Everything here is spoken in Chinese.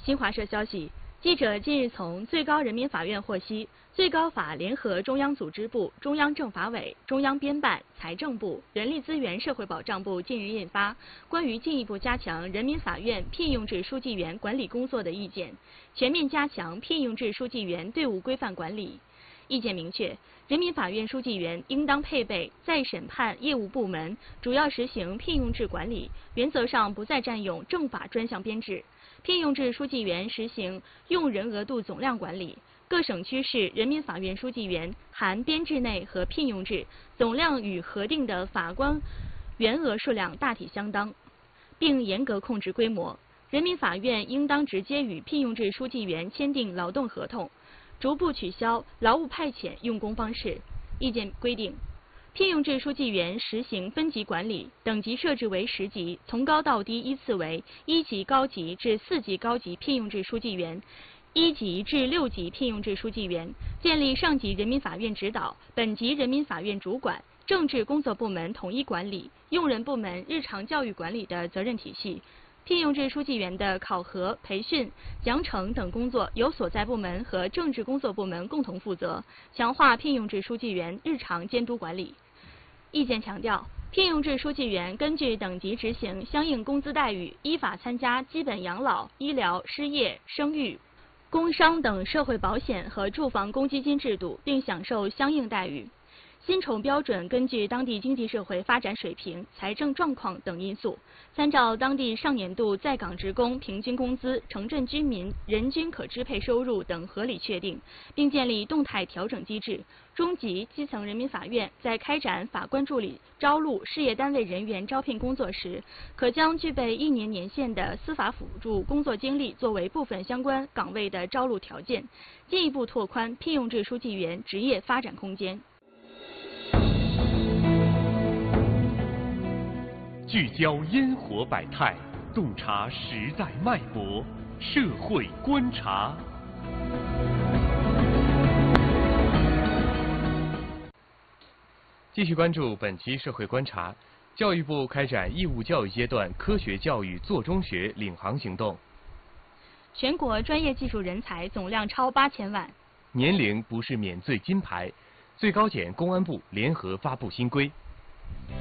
新华社消息，记者近日从最高人民法院获悉，最高法联合中央组织部、中央政法委、中央编办、财政部、人力资源社会保障部近日印发关于进一步加强人民法院聘用制书记员管理工作的意见，全面加强聘用制书记员队伍规范管理。意见明确，人民法院书记员应当配备再审判业务部门，主要实行聘用制管理，原则上不再占用政法专项编制。聘用制书记员实行用人额度总量管理，各省区市人民法院书记员含编制内和聘用制总量与核定的法官员额数量大体相当，并严格控制规模。人民法院应当直接与聘用制书记员签订劳动合同，逐步取消劳务派遣用工方式。意见规定，聘用制书记员实行分级管理，等级设置为10级，从高到低依次为1级高级至4级高级聘用制书记员、1级至6级聘用制书记员，建立上级人民法院指导、本级人民法院主管、政治工作部门统一管理、用人部门日常教育管理的责任体系。聘用制书记员的考核、培训、奖惩等工作由所在部门和政治工作部门共同负责，强化聘用制书记员日常监督管理。意见强调，聘用制书记员根据等级执行相应工资待遇，依法参加基本养老、医疗、失业、生育、工伤等社会保险和住房公积金制度，并享受相应待遇。薪酬标准根据当地经济社会发展水平、财政状况等因素，参照当地上年度在岗职工平均工资、城镇居民人均可支配收入等合理确定，并建立动态调整机制。中级、基层人民法院在开展法官助理招录事业单位人员招聘工作时，可将具备1年年限的司法辅助工作经历作为部分相关岗位的招录条件，进一步拓宽聘用制书记员职业发展空间。 聚焦烟火百态，洞察时代脉搏，社会观察。继续关注本期社会观察。教育部开展义务教育阶段科学教育做中学领航行动。 全国专业技术人才总量超8000万。 年龄不是免罪金牌。最高检、公安部联合发布新规。